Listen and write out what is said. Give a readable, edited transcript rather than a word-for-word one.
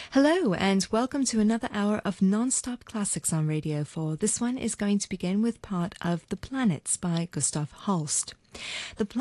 Hello, and welcome to another hour of non-stop classics on Radio 4. This one is going to begin with part of The Planets by Gustav Holst. The